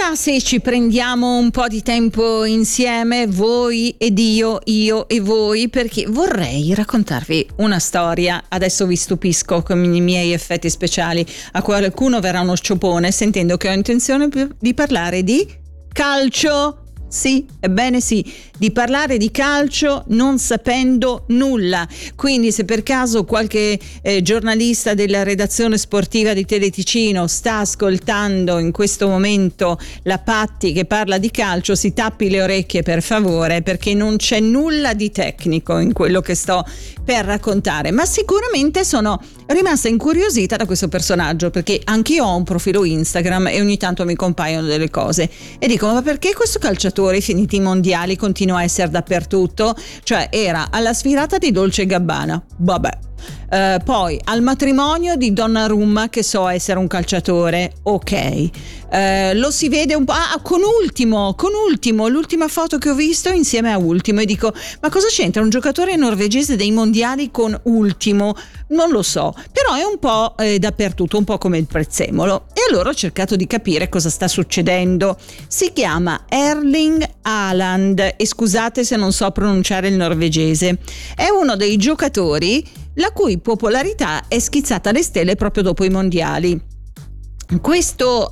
va se ci prendiamo un po' di tempo insieme, voi ed io e voi, perché vorrei raccontarvi una storia. Adesso vi stupisco con i miei effetti speciali. A qualcuno verrà uno sciopone sentendo che ho intenzione di parlare di calcio. Sì, ebbene sì, di parlare di calcio non sapendo nulla. Quindi se per caso qualche giornalista della redazione sportiva di Teleticino sta ascoltando in questo momento la Patti che parla di calcio, si tappi le orecchie per favore, perché non c'è nulla di tecnico in quello che sto per raccontare. Ma sicuramente sono rimasta incuriosita da questo personaggio, perché anch'io ho un profilo Instagram e ogni tanto mi compaiono delle cose e dico: ma perché questo calciatore finiti i mondiali continua a essere dappertutto? Cioè era alla sfilata di Dolce & Gabbana, vabbè, poi al matrimonio di Donnarumma, che so essere un calciatore, ok, lo si vede un po' con Ultimo, l'ultima foto che ho visto insieme a Ultimo, e dico: ma cosa c'entra un giocatore norvegese dei mondiali con Ultimo? Non lo so, però è un po' dappertutto, un po' come il prezzemolo. E allora ho cercato di capire cosa sta succedendo. Si chiama Erling Haaland, e scusate se non so pronunciare il norvegese. È uno dei giocatori la cui popolarità è schizzata alle stelle proprio dopo i mondiali. Questo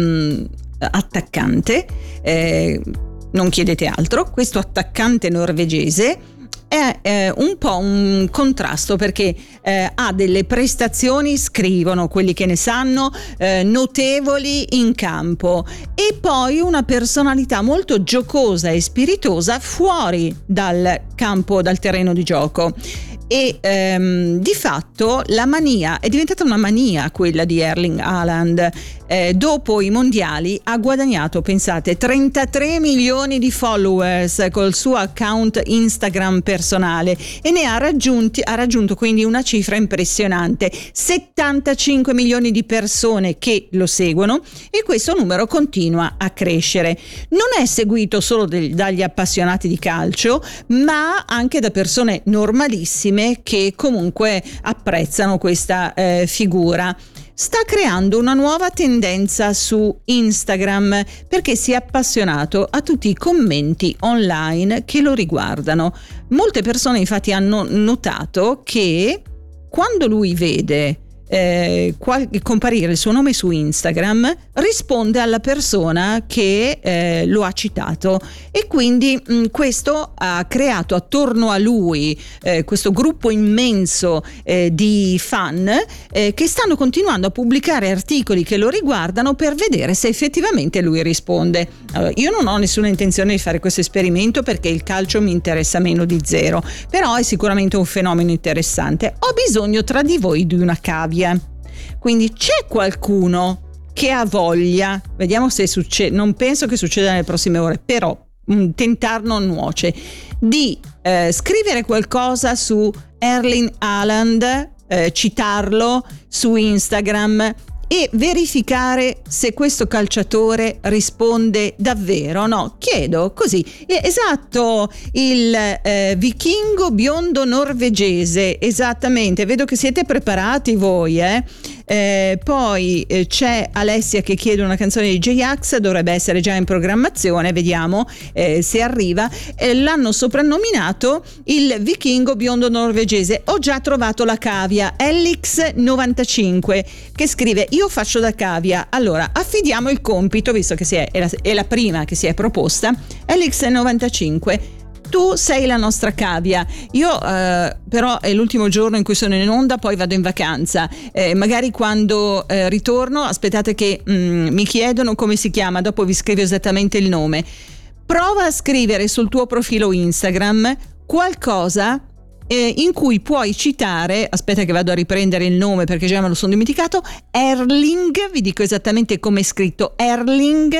attaccante, non chiedete altro, questo attaccante norvegese è un po' un contrasto, perché ha delle prestazioni, scrivono quelli che ne sanno, notevoli in campo, e poi una personalità molto giocosa e spiritosa fuori dal campo, dal terreno di gioco. E di fatto la mania è diventata una mania, quella di Erling Haaland. Dopo i mondiali ha guadagnato, pensate, 33 milioni di followers col suo account Instagram personale, e ne ha raggiunto quindi una cifra impressionante: 75 milioni di persone che lo seguono, e questo numero continua a crescere. Non è seguito solo dagli appassionati di calcio, ma anche da persone normalissime che comunque apprezzano questa figura. Sta creando una nuova tendenza su Instagram, perché si è appassionato a tutti i commenti online che lo riguardano. Molte persone infatti hanno notato che quando lui vede comparire il suo nome su Instagram, risponde alla persona che lo ha citato, e quindi questo ha creato attorno a lui questo gruppo immenso di fan che stanno continuando a pubblicare articoli che lo riguardano per vedere se effettivamente lui risponde. Allora, io non ho nessuna intenzione di fare questo esperimento, perché il calcio mi interessa meno di zero, però è sicuramente un fenomeno interessante. Ho bisogno tra di voi di una cavia. Quindi c'è qualcuno che ha voglia, vediamo se succede, non penso che succeda nelle prossime ore, però tentar non nuoce, di scrivere qualcosa su Erling Haaland, citarlo su Instagram e verificare se questo calciatore risponde davvero, no? Chiedo così. Esatto, il vichingo biondo norvegese, esattamente. Vedo che siete preparati voi, poi c'è Alessia che chiede una canzone di J-Ax, dovrebbe essere già in programmazione, vediamo se arriva. L'hanno soprannominato il vichingo biondo norvegese. Ho già trovato la cavia, Elix95, che scrive: io faccio da cavia, allora affidiamo il compito, visto che è la prima che si è proposta. Elix95, tu sei la nostra cavia. Io però è l'ultimo giorno in cui sono in onda, poi vado in vacanza, magari quando ritorno, aspettate che mi chiedono come si chiama, dopo vi scrivo esattamente il nome. Prova a scrivere sul tuo profilo Instagram qualcosa in cui puoi citare, aspetta che vado a riprendere il nome perché già me lo sono dimenticato, Erling, vi dico esattamente come è scritto, Erling,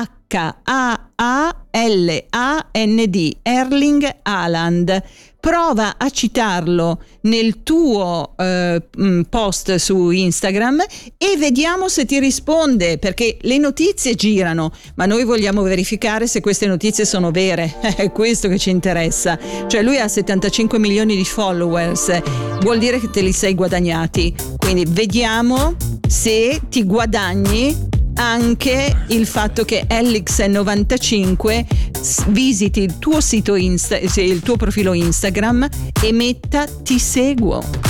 H-A-A-L-A-N-D, Erling Haaland. Prova a citarlo nel tuo post su Instagram e vediamo se ti risponde, perché le notizie girano, ma noi vogliamo verificare se queste notizie sono vere. È questo che ci interessa. Cioè lui ha 75 milioni di followers, vuol dire che te li sei guadagnati, quindi vediamo se ti guadagni anche il fatto che Ellix95 visiti il tuo sito il tuo profilo Instagram e metta ti seguo.